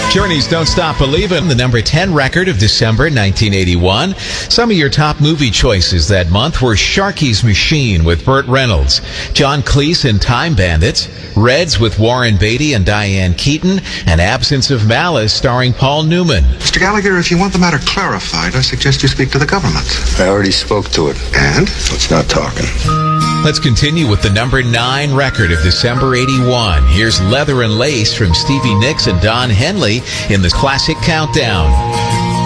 Journey's Don't Stop Believin', the number 10 record of December 1981. Some of your top movie choices that month were Sharky's Machine with Burt Reynolds, John Cleese and Time Bandits, Reds with Warren Beatty and Diane Keaton, and Absence of Malice starring Paul Newman. Mr. Gallagher, if you want the matter clarified, I suggest you speak to the government. I already spoke to it. And? It's not talking. Let's continue with the number 9 record of December 81. Here's Leather and Lace from Stevie Nicks and Don Henley in the Classic Countdown.